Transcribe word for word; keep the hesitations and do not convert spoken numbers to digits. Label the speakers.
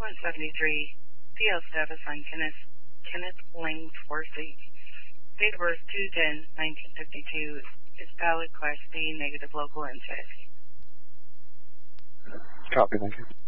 Speaker 1: one seventy-three, P L status on Kenneth, Kenneth Langworthy. Date of birth two ten nineteen fifty-two. Is valid Class B, negative local intent.
Speaker 2: Copy, thank you.